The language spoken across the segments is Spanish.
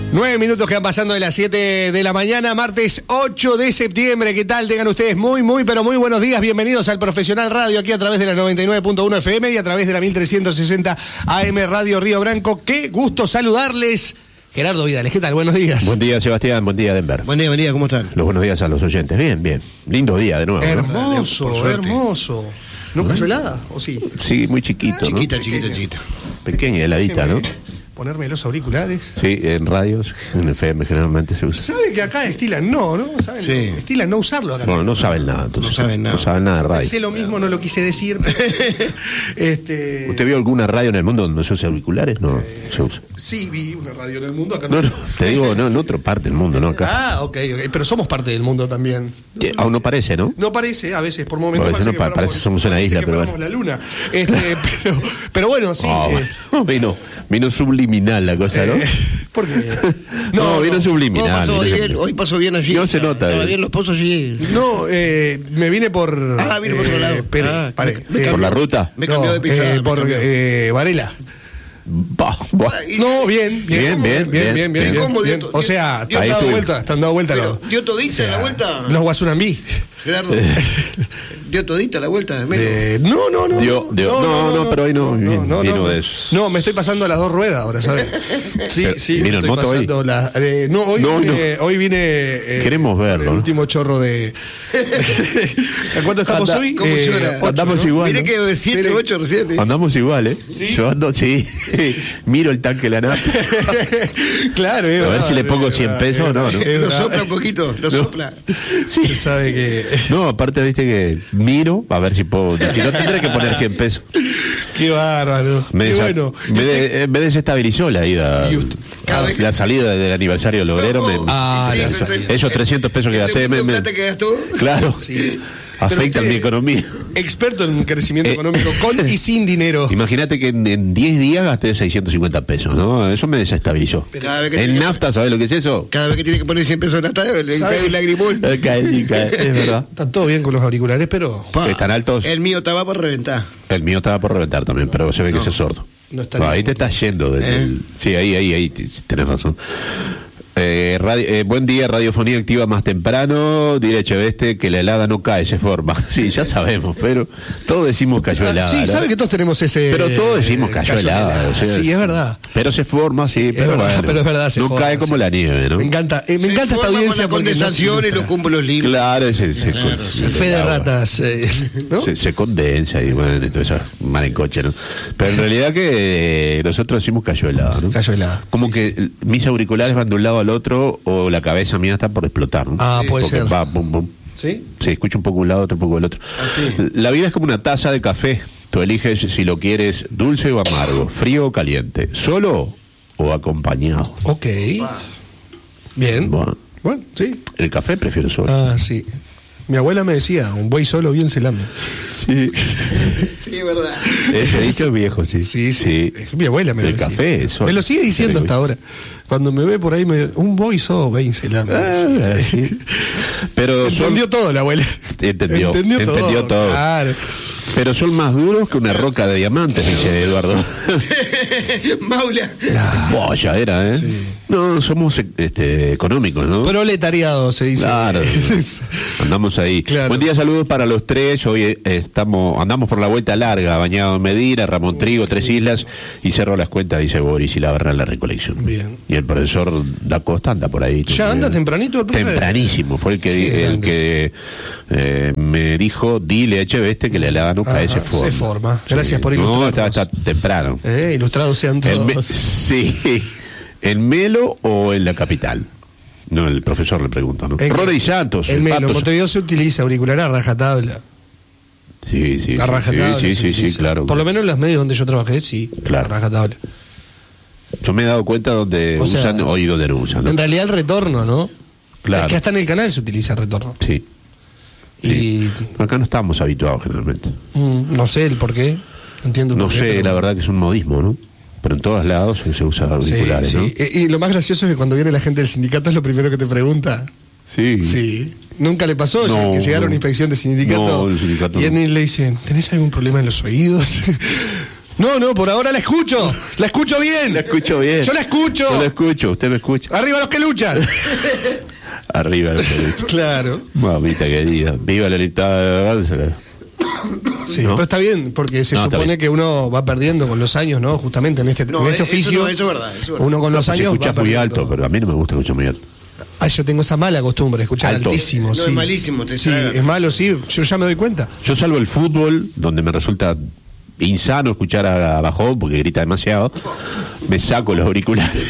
9 minutos que van pasando de las 7 de la mañana, martes 8 de septiembre. ¿Qué tal? Tengan ustedes muy buenos días. Bienvenidos al Profesional Radio, aquí a través de la 99.1 FM y a través de la 1360 AM Radio Río Branco. Qué gusto saludarles. Gerardo Vidales, ¿qué tal? Buenos días. Buen día, Sebastián. Buen día, Denver. Buen día, ¿cómo están? Los buenos días a los oyentes. Bien. Lindo día de nuevo. Hermoso. ¿No cayó helada? ¿O sí? Sí, muy chiquito, Chiquita. Pequeña, heladita, ¿no? Ponerme los auriculares. Sí, en radios, en FM generalmente se usa. ¿Saben que acá estilan no? ¿Saben? Sí. Estilan no usarlo acá. Bueno, no saben nada, entonces. No saben nada de radio. Sé lo mismo, no lo quise decir. ¿Usted vio alguna radio en el mundo donde se usa auriculares? No, se usa. Sí, vi una radio en el mundo. Acá No, te digo, no, en otra parte del mundo, no acá. Ah, ok. Pero somos parte del mundo también. Aún no parece, ¿no? No parece, a veces, por momentos. A veces no parece somos una isla, pero bueno. La luna. Pero bueno, sí. Vino subliminal la cosa, ¿no? ¿Por qué? No, vino subliminal. Hoy pasó bien allí. No se nota. Estaba bien los pozos allí. No, me vine por... vine por otro lado. ¿Por la ruta? Me cambió de pisada. Por Varela. No, bien. ¿Cómo dio O sea, están dando vuelta los... ¿Dio todita la vuelta? Los Guasunambí. Gerardo, ¿dio todita la vuelta? No. Pero hoy no. No, me estoy pasando a las dos ruedas ahora, ¿sabes? Sí. ¿Vino el moto hoy? Hoy vine... Queremos verlo. El último chorro de... ¿A cuánto estamos hoy? ¿Cómo suena? Andamos igual. Miré que 7, 8 recién. Andamos igual, ¿eh? ¿Sí? Yo ando, sí. Miro el tanque de la nave. Claro, a ver si le pongo 100 pesos o no. Lo sopla un poquito, sopla. Sí, sabe que... No, aparte, viste que miro, a ver si puedo. Si no, tendré que poner 100 pesos. Qué bárbaro. Qué bueno. Me desestabilizó la ida. La salida del aniversario logrero. Esos 300 pesos que gasté. ¿Plata que gastó? Claro. Sí. Afectan mi economía. Experto en crecimiento económico, con y sin dinero. Imagínate que en 10 días gasté 650 pesos, ¿no? Eso me desestabilizó. En nafta, ¿sabes lo que es eso? Cada vez que tiene que poner 100 pesos en nafta, le cae el lagrimón. Cae, es verdad. Está todo bien con los auriculares, pero... ¿Están altos? El mío estaba por reventar. El mío estaba por reventar también, pero se ve que es sordo. No está ahí te estás yendo. Sí, ahí tenés razón. Buen día, radiofonía activa más temprano. Dile Echeveste que la helada no cae, se forma. Sí, ya sabemos, pero todos decimos cayó helada. Sí, sabe que todos tenemos ese... Pero todos decimos cayó helada. O sea, sí, es verdad. Pero se forma, sí, pero bueno. Pero es verdad, no cae como la nieve, ¿no? Me encanta esta audiencia. Con la condensación y los cúmulos libres. Claro, fe de ratas. ¿No? Se condensa y bueno, todo eso mal en coche, ¿no? Pero en realidad que nosotros decimos cayó helada, ¿no? Cayó helada. Como que mis auriculares van de un lado al otro o la cabeza mía está por explotar, ¿no? Puede ser. Va, bum. ¿Sí? Sí, escucho un poco un lado, otro poco el otro. La vida es como una taza de café. Tú eliges si lo quieres dulce o amargo, frío o caliente, solo o acompañado. Ok. Bien. Bueno, sí. El café prefiero solo. Sí. Mi abuela me decía, un buey solo bien se lame. Sí. Sí, es verdad. Ese dicho es viejo, sí. Sí. Mi abuela me lo decía. El café solo. Me lo sigue diciendo hasta ahora. Cuando me ve por ahí, un buey solo bien se lame. Sí. Pero entendió todo la abuela. Entendió todo. Claro. Pero son más duros que una roca de diamantes, dice Eduardo. Maula. Ya era, ¿eh? Sí. No, somos económicos, ¿no? Proletariado, se dice. Claro. Andamos ahí. Claro. Buen día, saludos para los tres. Hoy andamos por la vuelta larga. Bañado en Medina, Ramón Trigo, Tres Islas y Cerro Las Cuentas, dice Boris, y la barra en la recolección. Bien. Y el profesor Da Costa anda por ahí. ¿Ya anda tempranito el profesor? Tempranísimo. Fue el que me dijo, dile a Echeveste que la helada no cae, se forma. Gracias por ilustrarnos. No, está temprano. Ilustrados sean todos. Sí. ¿En Melo o en la capital? No, el profesor le pregunta, ¿no? Rory Santos. En Melo, en Montevideo se utiliza auricular a rajatabla. Sí, a rajatabla. Sí, claro. Por lo menos en los medios donde yo trabajé, sí. Claro. A rajatabla. Yo me he dado cuenta donde usan o donde no usan, ¿no? En realidad el retorno, ¿no? Claro. Es que hasta en el canal se utiliza el retorno. Sí. Y acá no estamos habituados generalmente. No sé el por qué. Entiendo. No sé, la verdad que es un modismo, ¿no? Pero en todos lados se usa auriculares, ¿no? Y lo más gracioso es que cuando viene la gente del sindicato es lo primero que te pregunta. Sí. ¿Nunca le pasó que llegaron a inspección de sindicato? No, el sindicato y a él le dicen, ¿tenés algún problema en los oídos? No, por ahora la escucho. La escucho bien. La escucho bien. Yo la escucho. Yo la escucho, usted me escucha. Arriba los que luchan. Arriba los que luchan. Claro. Mamita querida. Viva la libertad. Sí, ¿no? pero está bien, porque se supone que uno va perdiendo con los años, ¿no? Justamente en este oficio. Eso es verdad. Uno con los años. Se escucha muy alto, pero a mí no me gusta escuchar muy alto. Yo tengo esa mala costumbre de escuchar Alto. altísimo. No, sí. es malísimo. Sí, es malo, sí. Yo ya me doy cuenta. Yo salvo el fútbol, donde me resulta insano escuchar a Bajón porque grita demasiado, me saco los auriculares.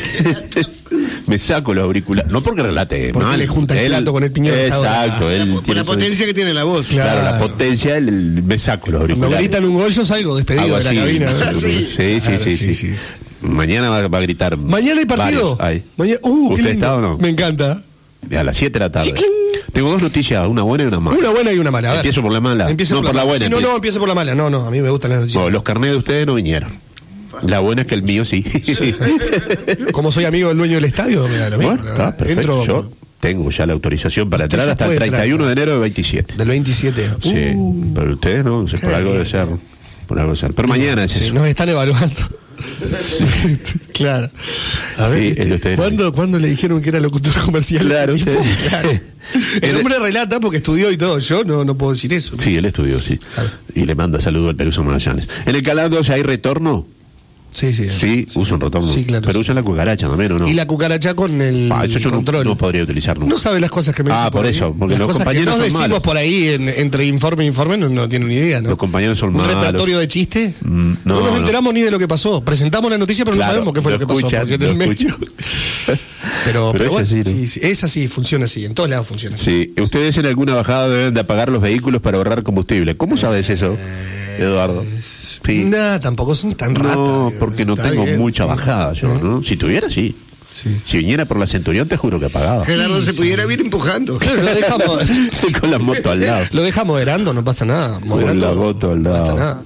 No porque relate porque mal. le junta el plato con el piñón. Exacto. Por la potencia que tiene la voz. Claro, la potencia, me saco los auriculares. Cuando gritan un gol, yo salgo despedido de la cabina. Sí. Mañana va a gritar. ¿Mañana hay partido? ¿Usted está o no? Me encanta. A las 7 de la tarde. Chiquín. Tengo dos noticias, una buena y una mala. Una buena y una mala. Empiezo por la mala. No, por la buena. Sí, empiece por la mala. No, a mí me gustan las noticias. No, los carnets de ustedes no vinieron. La buena es que el mío sí. Como soy amigo del dueño del estadio, me da lo mismo. Bueno, está perfecto. Yo tengo ya la autorización para entrar hasta el 31 de enero del 27. Del 27. Sí, pero ustedes no, por algo debe ser. Pero mañana es eso. Nos están evaluando. Sí. Claro. A ver, ¿cuándo le dijeron que era locutor comercial? Claro, claro. El hombre relata porque estudió y todo. Yo no puedo decir eso. Sí, él estudió, sí. Claro. Y le manda saludo al Peluso Magallanes. ¿En el Canal 12 hay retorno? Sí, usan retorno. Sí, claro. Pero usan la cucaracha también, ¿o no? Y la cucaracha con el eso yo control. No podría utilizar nunca. No sabe las cosas que me dicen. Por eso, porque los compañeros son malos. Decimos por ahí entre informe e informe, no tienen ni idea, ¿no? Los compañeros son malos. ¿Un repertorio de chiste? No nos enteramos ni de lo que pasó. Presentamos la noticia, pero no sabemos qué fue lo que pasó. Porque en el medio. Pero bueno, es así, funciona así. En todos lados funciona así. Sí. Ustedes en alguna bajada deben de apagar los vehículos para ahorrar combustible. ¿Cómo sabes eso, Eduardo? Sí. Tampoco son tan ratas. No, porque no tengo mucha bajada yo, ¿no? Si tuviera, sí. Si viniera por la Centurión, te juro que apagaba. Gerardo se pudiera ir empujando. Claro, lo dejamos. Con la moto al lado. Lo deja moderando, no pasa nada. Moderando, con la moto al lado. No pasa nada.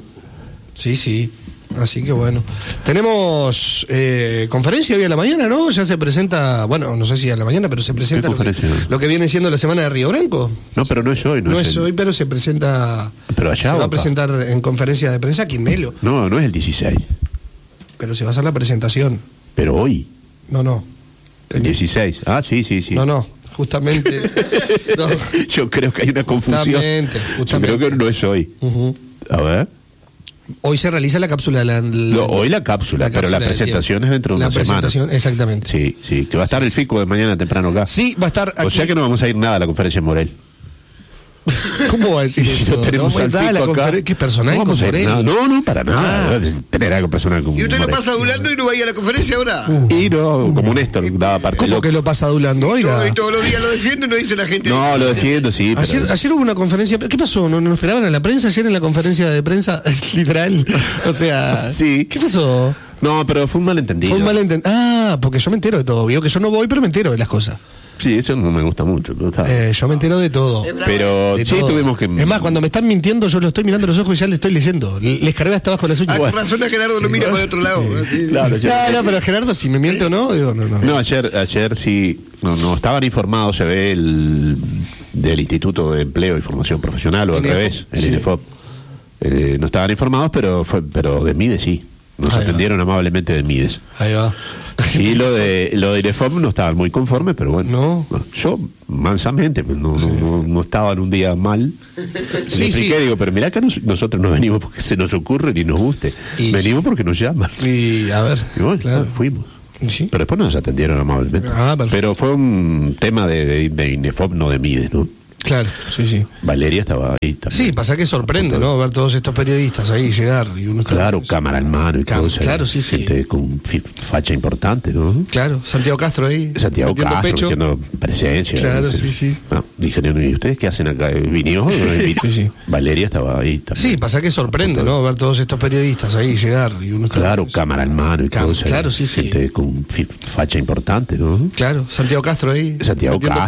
Sí. Así que bueno. Tenemos conferencia hoy a la mañana, ¿no? Ya se presenta, bueno, no sé si a la mañana, pero se presenta lo que viene siendo la semana de Río Branco. No, pero no es hoy. No es hoy, pero se presenta. Pero allá se va a presentar en conferencia de prensa Quinmelo. No es el 16. Pero se va a hacer la presentación. Pero hoy. No. El 16. Sí. No. Justamente. No. Yo creo que hay una confusión. Justamente. Yo creo que no es hoy. A ver. Hoy se realiza la cápsula. Hoy la cápsula, pero la presentación es dentro de una semana. Exactamente. Sí, que va a estar el FICO de mañana temprano acá. Sí, va a estar aquí. O sea que no vamos a ir nada a la conferencia en Morel. ¿Cómo va a decir eso? No tenemos al FICO acá. ¿Qué personal no con Morel? No, para nada. Tener algo personal con ¿Y usted Morel. lo pasa adulando y no va a ir a la conferencia ahora? Y no, como Néstor daba parte. ¿Cómo que lo pasa adulando? Oiga. Y todos los días lo defiende, no dice la gente. No, lo defiendo, sí. Pero... Ayer hubo una conferencia. ¿Qué pasó? ¿No esperaban a la prensa ayer en la conferencia de prensa? Literal. O sea. Sí. ¿Qué pasó? No, pero fue un malentendido. Porque yo me entero de todo. Vio que yo no voy, pero me entero de las cosas. Sí, eso no me gusta mucho. Yo me entero de todo. Pero sí tuvimos que... Es más, cuando me están mintiendo, yo lo estoy mirando a los ojos y ya le estoy leyendo. Les cargué hasta abajo las uñas. Con razón a Gerardo lo mira por el otro lado. Claro, no, pero Gerardo, si me miente o no, digo, no. No, ayer sí, no estaban informados, se ve del Instituto de Empleo y Formación Profesional, o al revés, el INEFOP. No estaban informados, pero de Mides sí. Nos atendieron amablemente de Mides. Ahí va. Y lo de INEFOP no estaban muy conformes, pero bueno. No. Yo, mansamente, no estaba en un día mal. Le expliqué, digo, pero mirá que nosotros no venimos porque se nos ocurre ni nos guste. Venimos porque nos llaman. Y a ver. Y bueno, claro. Fuimos. ¿Sí? Pero después nos atendieron amablemente. Pero fue un tema de INEFOP, no de Mides, ¿no? Claro, sí. Valeria estaba ahí también. Sí, pasa que sorprende, ¿no? Ver todos estos periodistas ahí llegar. Y uno claro, cámara en mano y todo eso. Claro, sí. Gente con facha importante, ¿no? Claro, Santiago Castro ahí. Santiago Castro, metiendo presencia. Claro, sí. Dije, ¿y ustedes qué hacen acá? ¿Vinieron? Sí. Valeria estaba ahí también. Sí, pasa que sorprende, ¿no? Ver todos estos periodistas ahí llegar. Y uno claro, cámara en mano y todo eso. Claro, sí. Gente con facha importante, ¿no? Claro, Santiago Castro ahí. Santiago Castro.